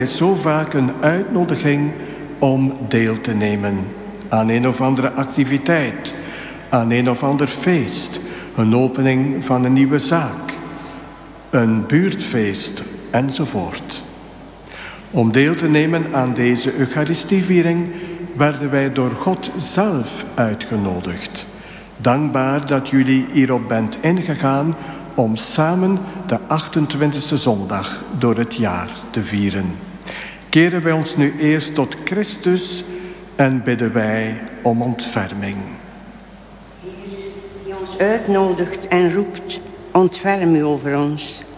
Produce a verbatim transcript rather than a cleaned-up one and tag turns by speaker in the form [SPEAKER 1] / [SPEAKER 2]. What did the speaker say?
[SPEAKER 1] zo vaak een uitnodiging om deel te nemen aan een of andere activiteit, aan een of ander feest, een opening van een nieuwe zaak, een buurtfeest enzovoort. Om deel te nemen aan deze Eucharistieviering werden wij door God zelf uitgenodigd. Dankbaar dat jullie hierop bent ingegaan om samen de achtentwintigste zondag door het jaar te vieren. Keren wij ons nu eerst tot Christus en bidden wij om ontferming.
[SPEAKER 2] Heer, die ons uitnodigt en roept, ontferm u over ons.